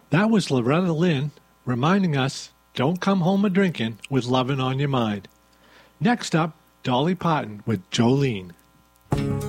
That was Loretta Lynn reminding us, don't come home a drinking with lovin' on your mind. Next up, Dolly Parton with Jolene.